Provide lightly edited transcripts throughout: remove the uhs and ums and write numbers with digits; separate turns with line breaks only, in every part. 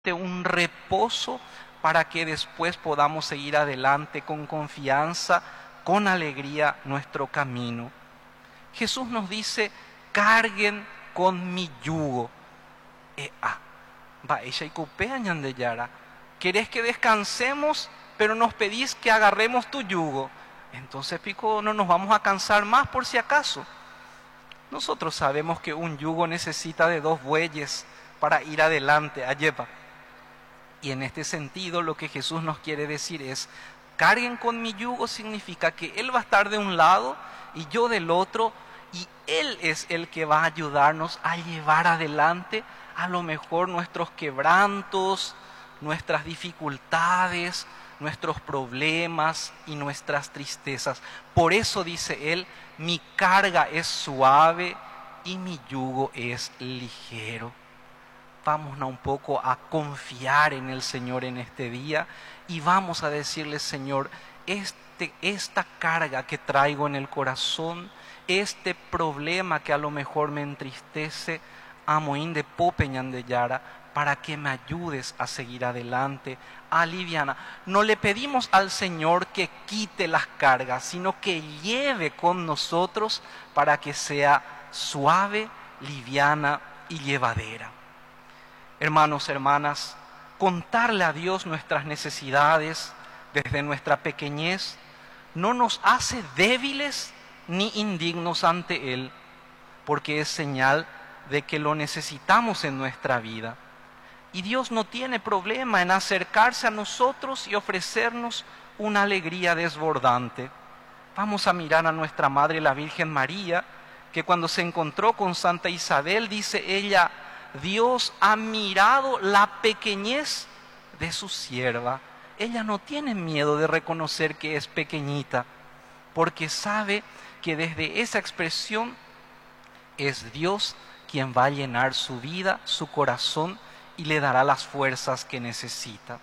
un reposo para que después podamos seguir adelante con confianza, con alegría nuestro camino. Jesús nos dice, carguen con mi yugo. Querés que descansemos, pero nos pedís que agarremos tu yugo. Entonces, pico, no nos vamos a cansar más por si acaso. Nosotros sabemos que un yugo necesita de 2 bueyes para ir adelante, ayepa. Y en este sentido lo que Jesús nos quiere decir es, carguen con mi yugo significa que Él va a estar de un lado y yo del otro, y Él es el que va a ayudarnos a llevar adelante a lo mejor nuestros quebrantos, nuestras dificultades, nuestros problemas y nuestras tristezas. Por eso dice Él, mi carga es suave y mi yugo es ligero. Vamos un poco a confiar en el Señor en este día y vamos a decirle, Señor, esta carga que traigo en el corazón, este problema que a lo mejor me entristece, amoín de popeñan de yara, para que me ayudes a seguir adelante, aliviana. No le pedimos al Señor que quite las cargas, sino que lleve con nosotros para que sea suave, liviana y llevadera. Hermanos, hermanas, contarle a Dios nuestras necesidades desde nuestra pequeñez no nos hace débiles ni indignos ante Él, porque es señal de que lo necesitamos en nuestra vida. Y Dios no tiene problema en acercarse a nosotros y ofrecernos una alegría desbordante. Vamos a mirar a nuestra Madre, la Virgen María, que cuando se encontró con Santa Isabel, dice ella, Dios ha mirado la pequeñez de su sierva. Ella no tiene miedo de reconocer que es pequeñita, porque sabe que desde esa expresión es Dios quien va a llenar su vida, su corazón, y le dará las fuerzas que necesita.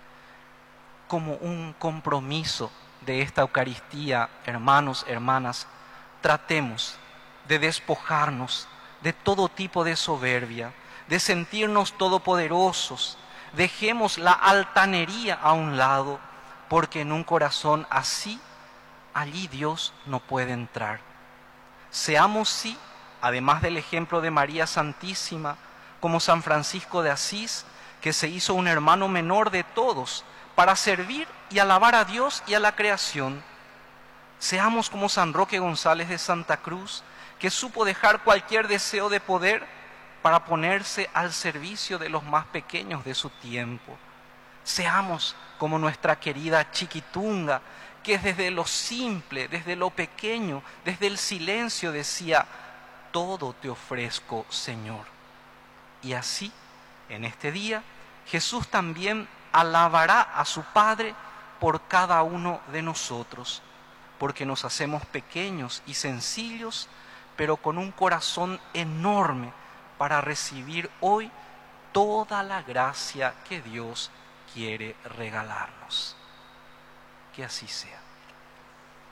Como un compromiso de esta Eucaristía, hermanos, hermanas, tratemos de despojarnos de todo tipo de soberbia, de sentirnos todopoderosos. Dejemos la altanería a un lado, porque en un corazón así, allí Dios no puede entrar. Seamos, sí, además del ejemplo de María Santísima, como San Francisco de Asís, que se hizo un hermano menor de todos para servir y alabar a Dios y a la creación. Seamos como San Roque González de Santa Cruz, que supo dejar cualquier deseo de poder para ponerse al servicio de los más pequeños de su tiempo. Seamos como nuestra querida Chiquitunga, que desde lo simple, desde lo pequeño, desde el silencio decía, todo te ofrezco, Señor. Y así, en este día, Jesús también alabará a su Padre por cada uno de nosotros, porque nos hacemos pequeños y sencillos, pero con un corazón enorme para recibir hoy toda la gracia que Dios quiere regalarnos. Que así sea.